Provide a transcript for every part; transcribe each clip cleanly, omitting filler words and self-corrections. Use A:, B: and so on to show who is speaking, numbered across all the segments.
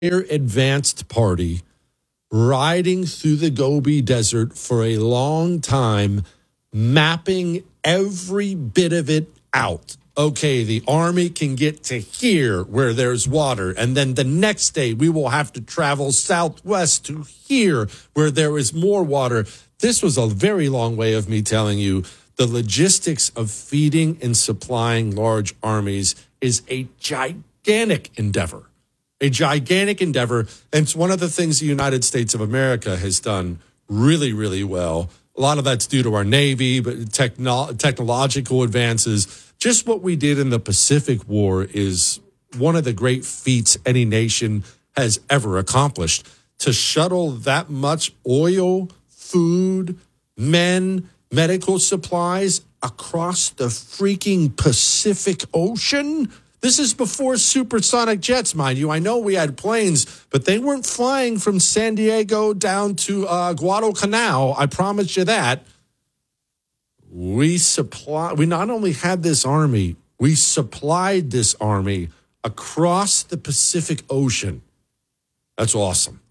A: advanced party riding through the Gobi Desert for a long time, mapping every bit of it out. Okay, the Army can get to here where there's water, and then the next day we will have to travel southwest to here where there is more water. This was a very long way of me telling you the logistics of feeding and supplying large armies is a gigantic endeavor. A gigantic endeavor, and it's one of the things the United States of America has done really, really well. A lot of that's due to our Navy, but technological advances. Just what we did in the Pacific War is one of the great feats any nation has ever accomplished. To shuttle that much oil, food, men, medical supplies across the freaking Pacific Ocean. This is before supersonic jets, mind you. I know we had planes, but they weren't flying from San Diego down to Guadalcanal. I promise you that. We not only had this army, we supplied this army across the Pacific Ocean. That's awesome.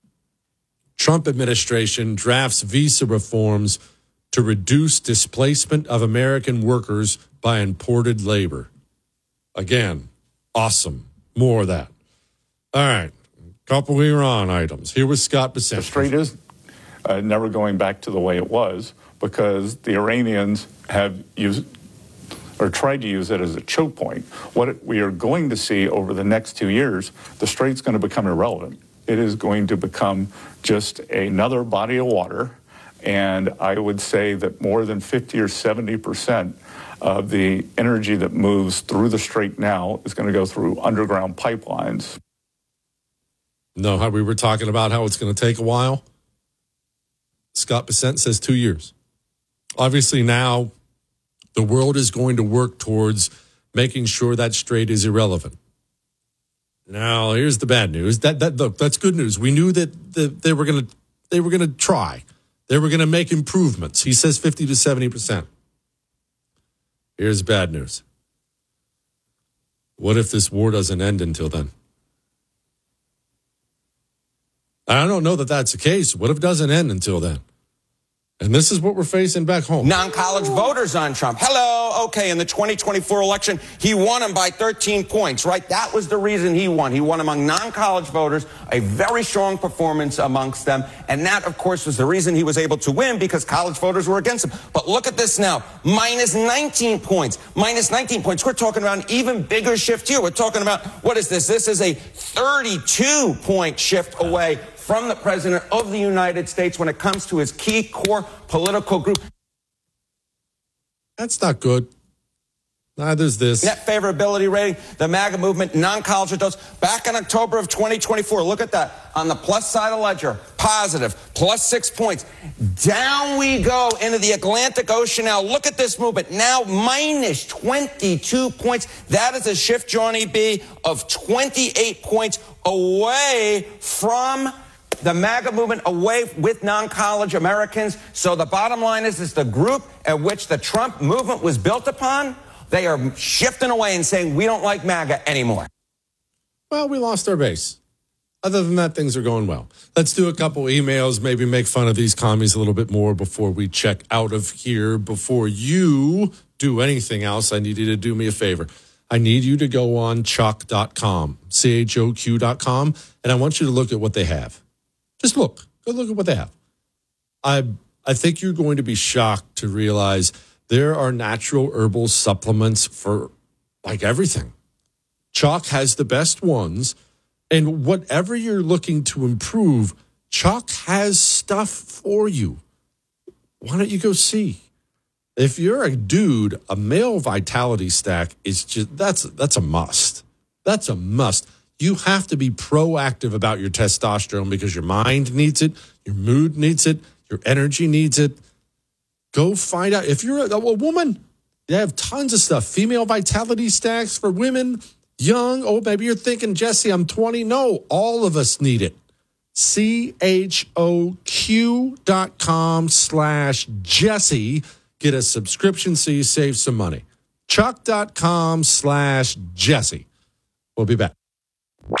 A: Trump administration drafts visa reforms to reduce displacement of American workers by imported labor. Again, awesome. More of that. All right. Couple Iran items. Here was Scott Bessent.
B: The strait is never going back to the way it was because the Iranians have used or tried to use it as a choke point. What we are going to see over the next 2 years, the strait's going to become irrelevant. It is going to become just another body of water. And I would say that more than 50 or 70% of the energy that moves through the strait now is going to go through underground pipelines.
A: No, how we were talking about how it's going to take a while. Scott Bessent says 2 years. Obviously now the world is going to work towards making sure that strait is irrelevant. Now, here's the bad news. Look, that's good news. We knew that they were going to try. They were going to make improvements. He says 50 to 70%. Here's bad news. What if this war doesn't end until then? I don't know that that's the case. What if it doesn't end until then? And this is what we're facing back home.
C: Non-college voters on Trump. Hello. Okay, in the 2024 election, he won them by 13 points, right? That was the reason he won. He won among non-college voters, a very strong performance amongst them. And that, of course, was the reason he was able to win because college voters were against him. But look at this now. Minus 19 points. Minus 19 points. We're talking about an even bigger shift here. We're talking about, what is this? This is a 32-point shift away from the president of the United States when it comes to his key core political group.
A: That's not good. Neither's this.
C: Net favorability rating, the MAGA movement, non-college adults. Back in October of 2024, look at that. On the plus side of ledger, positive, plus 6 points. Down we go into the Atlantic Ocean now. Look at this movement. Now minus 22 points. That is a shift, Johnny B., of 28 points away from the MAGA movement, away with non-college Americans. So the bottom line is the group at which the Trump movement was built upon, they are shifting away and saying, we don't like MAGA anymore.
A: Well, we lost our base. Other than that, things are going well. Let's do a couple emails, maybe make fun of these commies a little bit more before we check out of here. Before you do anything else, I need you to do me a favor. I need you to go on choq.com, CHOQ.com, and I want you to look at what they have. Just look. Go look at what they have. I think you're going to be shocked to realize there are natural herbal supplements for like everything. Choq has the best ones, and whatever you're looking to improve, Choq has stuff for you. Why don't you go see? If you're a dude, a male vitality stack is just that's a must. That's a must. You have to be proactive about your testosterone because your mind needs it, your mood needs it, your energy needs it. Go find out. If you're a woman, they have tons of stuff. Female vitality stacks for women, young. Oh, maybe you're thinking, Jesse, I'm 20. No, all of us need it. CHOQ.com/Jesse. Get a subscription so you save some money. Choq.com/Jesse. We'll be back.